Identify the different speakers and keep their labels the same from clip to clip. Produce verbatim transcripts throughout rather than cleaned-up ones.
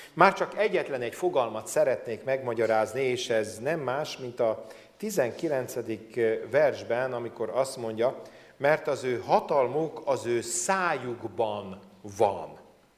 Speaker 1: Már csak egyetlen egy fogalmat szeretnék megmagyarázni, és ez nem más, mint a tizenkilencedik versben, amikor azt mondja, mert az ő hatalmuk az ő szájukban van.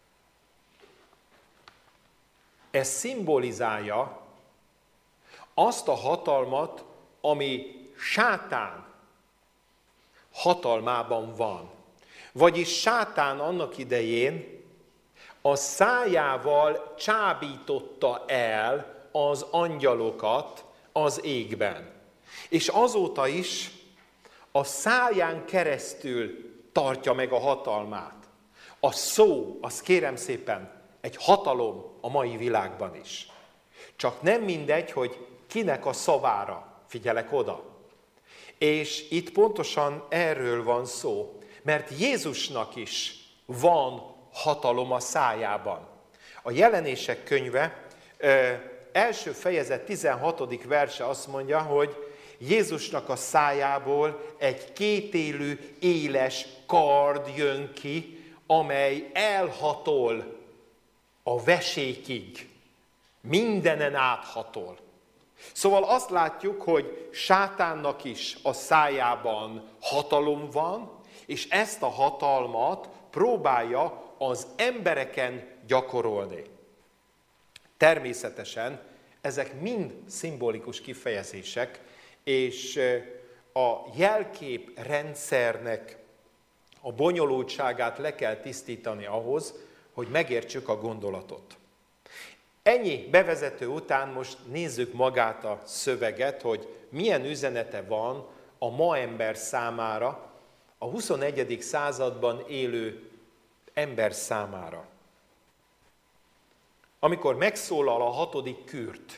Speaker 1: Ez szimbolizálja azt a hatalmat, ami sátán hatalmában van. Vagyis sátán annak idején a szájával csábította el az angyalokat az égben. És azóta is a száján keresztül tartja meg a hatalmát. A szó, az kérem szépen, egy hatalom a mai világban is. Csak nem mindegy, hogy kinek a szavára figyelek oda. És itt pontosan erről van szó, mert Jézusnak is van hatalom a szájában. A Jelenések könyve ö, első fejezet tizenhatodik verse azt mondja, hogy Jézusnak a szájából egy kétélű, éles kard jön ki, amely elhatol a vesékig, mindenen áthatol. Szóval azt látjuk, hogy sátánnak is a szájában hatalom van, és ezt a hatalmat próbálja az embereken gyakorolni. Természetesen ezek mind szimbolikus kifejezések, és a jelkép rendszernek a bonyolultságát le kell tisztítani ahhoz, hogy megértsük a gondolatot. Ennyi bevezető után most nézzük magát a szöveget, hogy milyen üzenete van a ma ember számára, a huszonegyedik században élő ember számára. Amikor megszólal a hatodik kürt,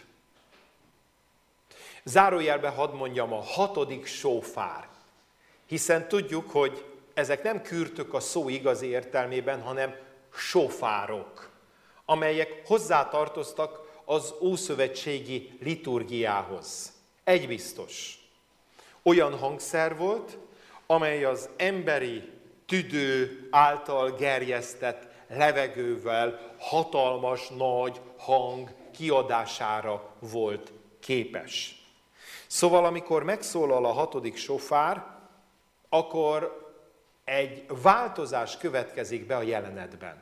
Speaker 1: zárójelbe hadd mondjam, a hatodik sófár, hiszen tudjuk, hogy ezek nem kürtök a szó igazi értelmében, hanem sófárok, amelyek hozzátartoztak az ószövetségi liturgiához. Egy biztos, olyan hangszer volt, amely az emberi tüdő által gerjesztett levegővel hatalmas, nagy hang kiadására volt képes. Szóval, amikor megszólal a hatodik sofár, akkor egy változás következik be a jelenetben.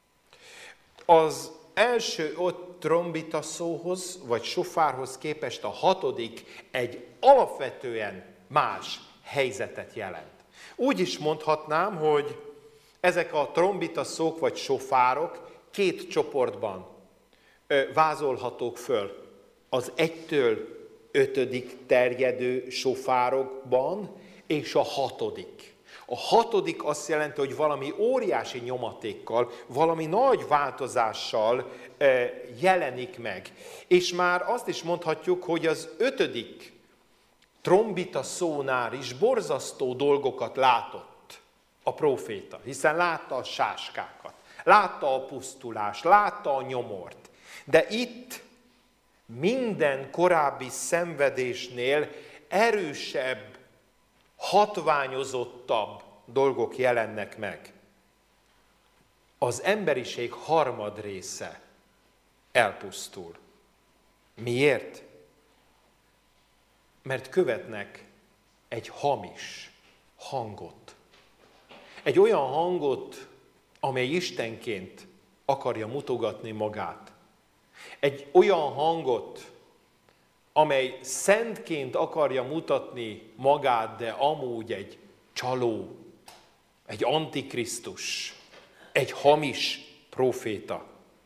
Speaker 1: Az első ott trombita szóhoz, vagy sofárhoz képest a hatodik egy alapvetően más helyzetet jelent. Úgy is mondhatnám, hogy ezek a trombita szók vagy sofárok két csoportban vázolhatók föl. Az egytől ötödik terjedő sofárokban, és a hatodik. A hatodik azt jelenti, hogy valami óriási nyomatékkal, valami nagy változással jelenik meg. És már azt is mondhatjuk, hogy az ötödik trombita szónál is borzasztó dolgokat látott a próféta, hiszen látta a sáskákat, látta a pusztulást, látta a nyomort. De itt minden korábbi szenvedésnél erősebb, hatványozottabb dolgok jelennek meg. Az emberiség harmad része elpusztul. Miért? Mert követnek egy hamis hangot. Egy olyan hangot, amely istenként akarja mutogatni magát. Egy olyan hangot, amely szentként akarja mutatni magát, de amúgy egy csaló, egy antikrisztus, egy hamis próféta.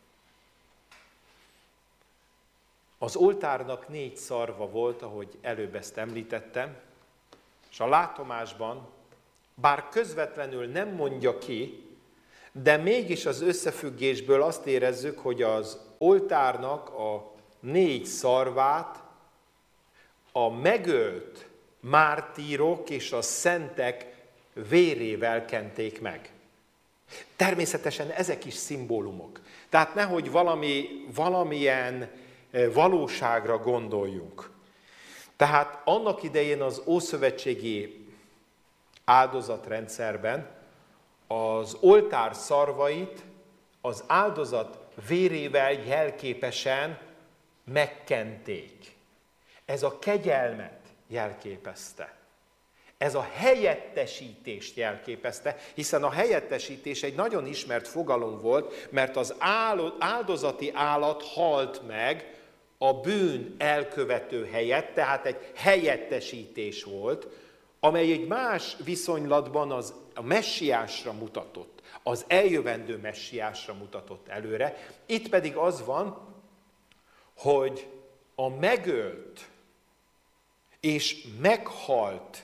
Speaker 1: Az oltárnak négy szarva volt, ahogy előbb ezt említettem, és a látomásban, bár közvetlenül nem mondja ki, de mégis az összefüggésből azt érezzük, hogy az oltárnak a négy szarvát a megölt mártírok és a szentek vérével kenték meg. Természetesen ezek is szimbólumok. Tehát nehogy valami, valamilyen valóságra gondoljunk. Tehát annak idején az ószövetségi áldozatrendszerben az oltár szarvait az áldozat vérével jelképesen megkenték. Ez a kegyelmet jelképezte. Ez a helyettesítést jelképezte, hiszen a helyettesítés egy nagyon ismert fogalom volt, mert az áldozati állat halt meg a bűn elkövető helyett, tehát egy helyettesítés volt, amely egy más viszonylatban az, a messiásra mutatott, az eljövendő messiásra mutatott előre. Itt pedig az van, hogy a megölt és meghalt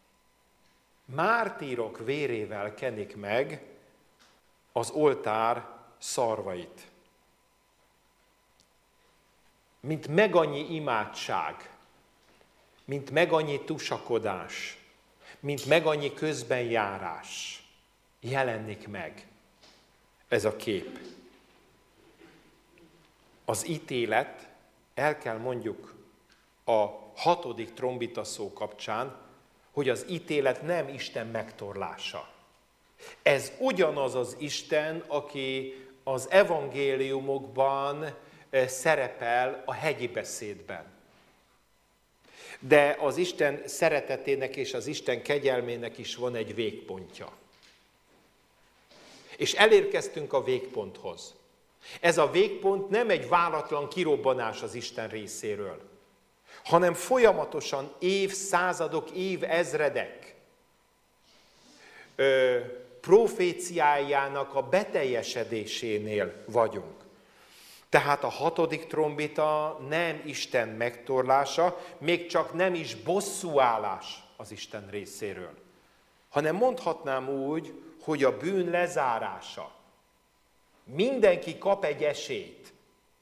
Speaker 1: mártírok vérével kenik meg az oltár szarvait. Mint megannyi imádság, mint megannyi tusakodás, mint megannyi közbenjárás jelenik meg ez a kép. Az ítélet, el kell mondjuk a hatodik trombita szó kapcsán, hogy az ítélet nem Isten megtorlása. Ez ugyanaz az Isten, aki az evangéliumokban szerepel a hegyi beszédben. De az Isten szeretetének és az Isten kegyelmének is van egy végpontja. És elérkeztünk a végponthoz. Ez a végpont nem egy váratlan kirobbanás az Isten részéről, hanem folyamatosan évszázadok, évezredek ö, proféciájának a beteljesedésénél vagyunk. Tehát a hatodik trombita nem Isten megtorlása, még csak nem is bosszúállás az Isten részéről, hanem mondhatnám úgy, hogy a bűn lezárása. Mindenki kap egy esélyt.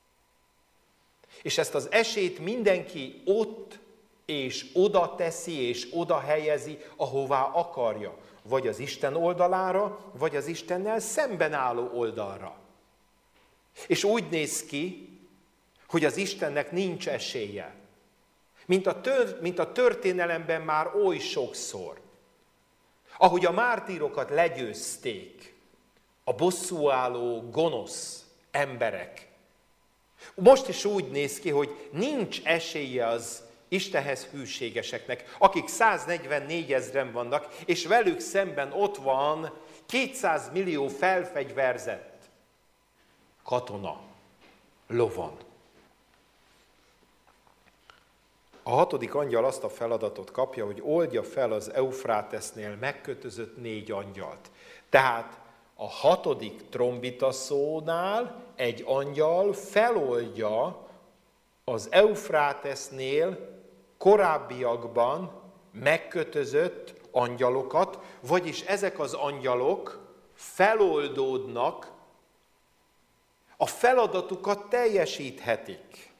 Speaker 1: És ezt az esélyt mindenki ott és oda teszi, és oda helyezi, ahová akarja. Vagy az Isten oldalára, vagy az Istennel szemben álló oldalra. És úgy néz ki, hogy az Istennek nincs esélye. Mint a, tör, mint a történelemben már oly sokszor. Ahogy a mártírokat legyőzték, a bosszúálló, gonosz emberek. Most is úgy néz ki, hogy nincs esélye az Istenhez hűségeseknek, akik száznegyvennégy ezren vannak, és velük szemben ott van kétszáz millió felfegyverzett katona, lovon. A hatodik angyal azt a feladatot kapja, hogy oldja fel az Eufrátesznél megkötözött négy angyalt. Tehát a hatodik trombita szónál egy angyal feloldja az Eufrátesznél korábbiakban megkötözött angyalokat, vagyis ezek az angyalok feloldódnak, a feladatukat teljesíthetik.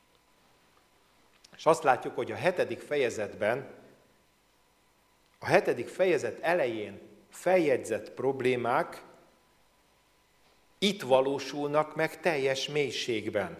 Speaker 1: És azt látjuk, hogy a hetedik fejezetben, a hetedik fejezet elején feljegyzett problémák itt valósulnak meg teljes mélységben.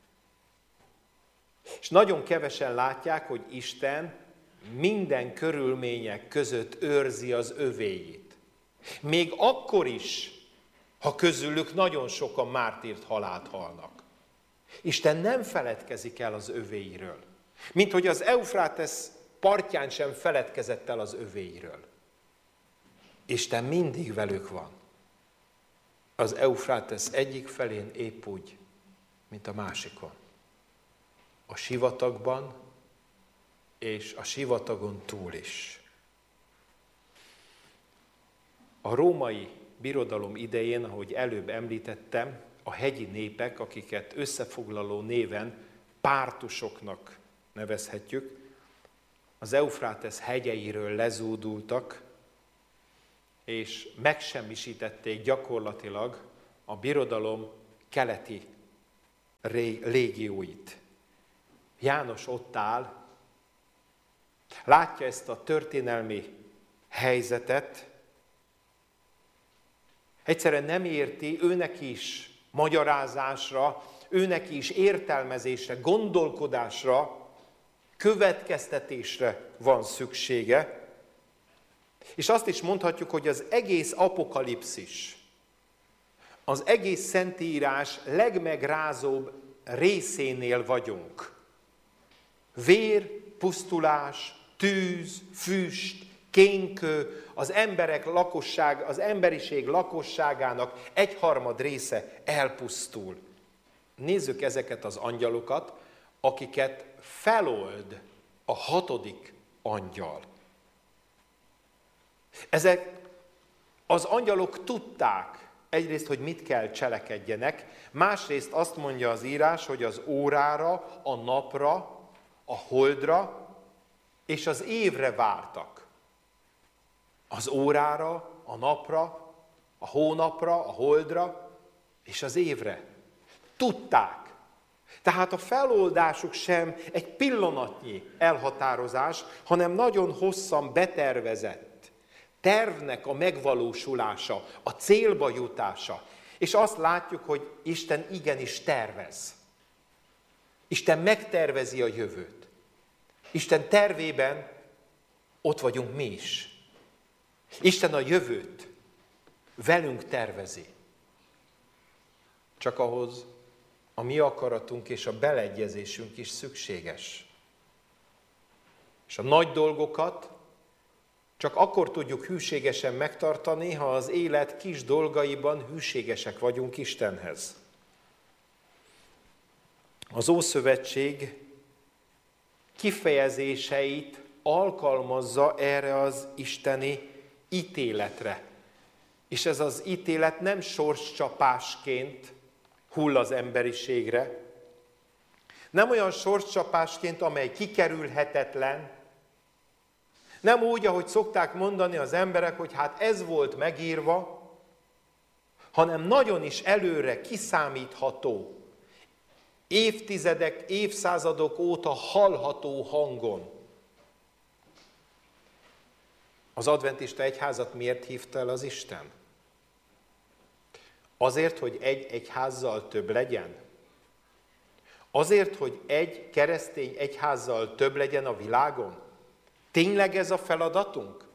Speaker 1: És nagyon kevesen látják, hogy Isten minden körülmények között őrzi az övéit. Még akkor is, ha közülük nagyon sokan mártírt halált halnak. Isten nem feledkezik el az övéiről. Mint hogy az Eufrátesz partján sem feledkezett el az övéiről. Isten mindig velük van. Az Eufrátesz egyik felén épp úgy, mint a másikon. A sivatagban és a sivatagon túl is. A római birodalom idején, ahogy előbb említettem, a hegyi népek, akiket összefoglaló néven pártusoknak nevezhetjük, az Eufrátesz hegyeiről lezúdultak, és megsemmisítették gyakorlatilag a birodalom keleti légióit. János ott áll, látja ezt a történelmi helyzetet, egyszerűen nem érti, őnek is magyarázásra, őnek is értelmezésre, gondolkodásra, következtetésre van szüksége. És azt is mondhatjuk, hogy az egész apokalipszis, az egész Szentírás legmegrázóbb részénél vagyunk. Vér, pusztulás, tűz, füst, kénkő, az emberek lakosság, az emberiség lakosságának egyharmad része elpusztul. Nézzük ezeket az angyalokat, akiket felold a hatodik angyal. Ezek az angyalok tudták egyrészt, hogy mit kell cselekedjenek, másrészt azt mondja az írás, hogy az órára, a napra, a holdra és az évre vártak. Az órára, a napra, a hónapra, a holdra és az évre. Tudták. Tehát a feloldásuk sem egy pillanatnyi elhatározás, hanem nagyon hosszan betervezett tervnek a megvalósulása, a célba jutása. És azt látjuk, hogy Isten igenis tervez. Isten megtervezi a jövőt. Isten tervében ott vagyunk mi is. Isten a jövőt velünk tervezi. Csak ahhoz a mi akaratunk és a beleegyezésünk is szükséges. És a nagy dolgokat csak akkor tudjuk hűségesen megtartani, ha az élet kis dolgaiban hűségesek vagyunk Istenhez. Az Ószövetség kifejezéseit alkalmazza erre az isteni ítéletre. És ez az ítélet nem sorscsapásként hull az emberiségre, nem olyan sorscsapásként, amely kikerülhetetlen, nem úgy, ahogy szokták mondani az emberek, hogy hát ez volt megírva, hanem nagyon is előre kiszámítható, évtizedek, évszázadok óta hallható hangon. Az adventista egyházat miért hívta el az Isten? Azért, hogy egy egyházzal több legyen? Azért, hogy egy keresztény egyházzal több legyen a világon? Tényleg ez a feladatunk?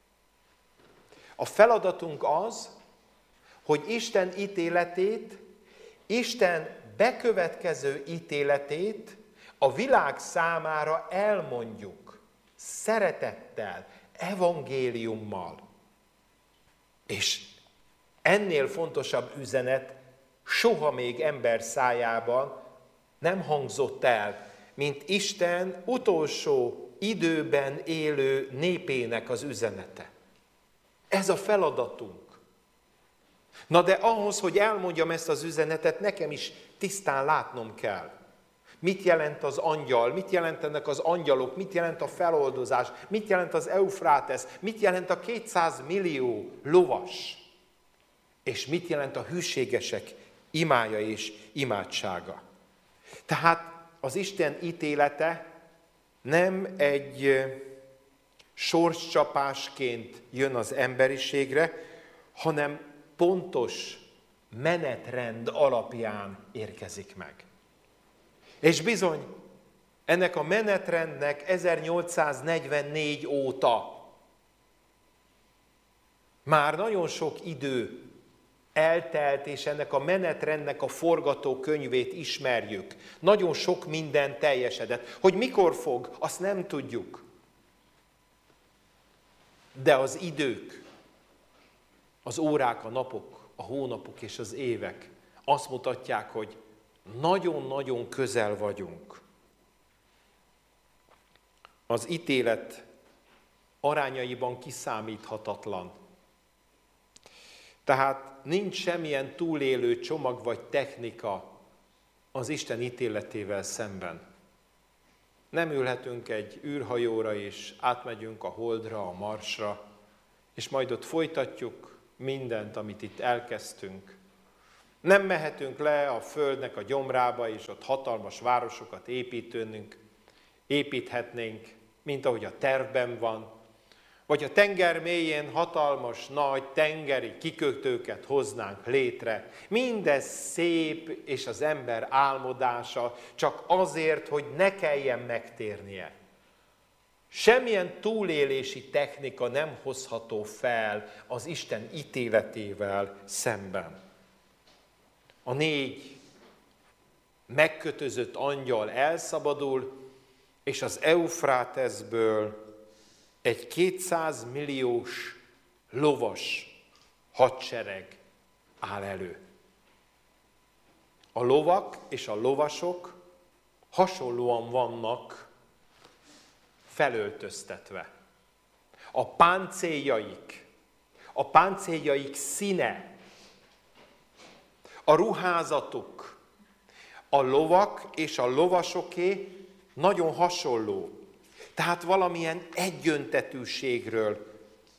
Speaker 1: A feladatunk az, hogy Isten ítéletét, Isten bekövetkező ítéletét a világ számára elmondjuk szeretettel, evangéliummal. És ennél fontosabb üzenet soha még ember szájában nem hangzott el, mint Isten utolsó időben élő népének az üzenete. Ez a feladatunk. Na de ahhoz, hogy elmondjam ezt az üzenetet, nekem is tisztán látnom kell. Mit jelent az angyal, mit jelentenek az angyalok, mit jelent a feloldozás, mit jelent az Eufrátesz, mit jelent a kétszáz millió lovas, és mit jelent a hűségesek imája és imádsága. Tehát az Isten ítélete nem egy sorscsapásként jön az emberiségre, hanem pontos menetrend alapján érkezik meg. És bizony, ennek a menetrendnek ezernyolcszáznegyvennégy óta már nagyon sok idő eltelt, és ennek a menetrendnek a forgatókönyvét ismerjük. Nagyon sok minden teljesedett. Hogy mikor fog, azt nem tudjuk. De az idők, az órák, a napok, a hónapok és az évek azt mutatják, hogy nagyon-nagyon közel vagyunk. Az ítélet arányaiban kiszámíthatatlan. Tehát nincs semmilyen túlélő csomag vagy technika az Isten ítéletével szemben. Nem ülhetünk egy űrhajóra és átmegyünk a Holdra, a Marsra, és majd ott folytatjuk mindent, amit itt elkezdtünk. Nem mehetünk le a Földnek a gyomrába, és ott hatalmas városokat építőnünk, építhetnénk, mint ahogy a tervben van, vagy a tenger mélyén hatalmas, nagy tengeri kikötőket hoznánk létre. Mindez szép és az ember álmodása, csak azért, hogy ne kelljen megtérnie. Semmilyen túlélési technika nem hozható fel az Isten ítéletével szemben. a négy megkötözött angyal elszabadul, és az Eufráteszből egy kétszáz milliós lovas hadsereg áll elő. A lovak és a lovasok hasonlóan vannak felöltöztetve. A páncéljaik, a páncéljaik színe, a ruházatuk, a lovak és a lovasoké nagyon hasonló. Tehát valamilyen egyöntetűségről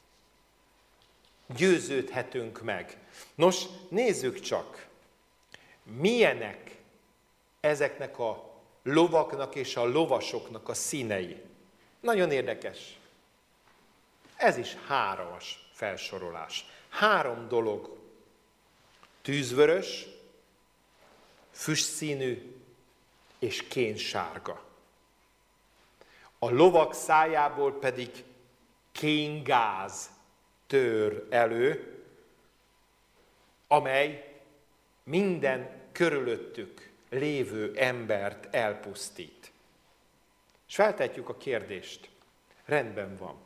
Speaker 1: győződhetünk meg. Nos, nézzük csak, milyenek ezeknek a lovaknak és a lovasoknak a színei. Nagyon érdekes. Ez is hármas felsorolás. Három dolog. Tűzvörös, füstszínű és kénsárga. A lovak szájából pedig kéngáz tör elő, amely minden körülöttük lévő embert elpusztít. És feltetjük a kérdést, rendben van.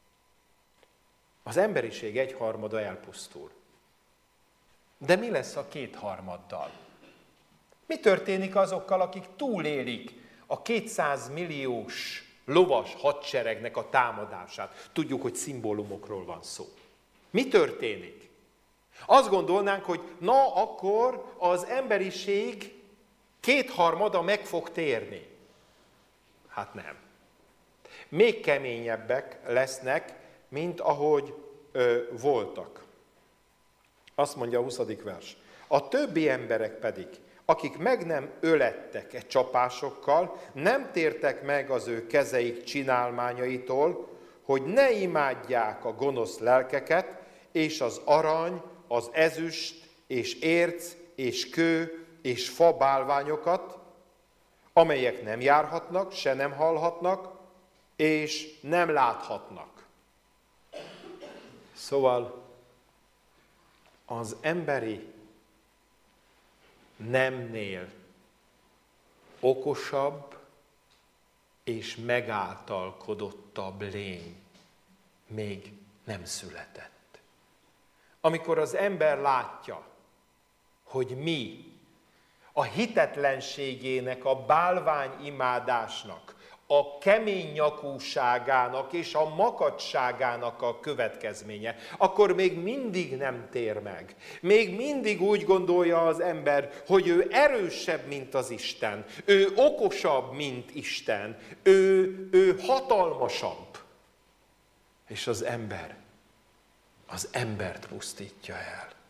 Speaker 1: Az emberiség egyharmada elpusztul. De mi lesz a kétharmaddal? Mi történik azokkal, akik túlélik a kétszáz milliós lovas hadseregnek a támadását? Tudjuk, hogy szimbólumokról van szó. Mi történik? Azt gondolnánk, hogy na, akkor az emberiség kétharmada meg fog térni. Hát nem. Még keményebbek lesznek, mint ahogy ö, voltak. Azt mondja a huszadik vers. A többi emberek pedig, akik meg nem ölettek e csapásokkal, nem tértek meg az ő kezeik csinálmányaitól, hogy ne imádják a gonosz lelkeket, és az arany, az ezüst, és érc, és kő, és fa bálványokat, amelyek nem járhatnak, se nem hallhatnak, és nem láthatnak. Szóval az emberi nemnél okosabb és megáltalkodottabb lény még nem született. Amikor az ember látja, hogy mi a hitetlenségének, a bálványimádásnak, a kemény nyakúságának és a makacságának a következménye, akkor még mindig nem tér meg. Még mindig úgy gondolja az ember, hogy ő erősebb, mint az Isten. Ő okosabb, mint Isten. Ő, ő hatalmasabb. És az ember, az embert pusztítja el.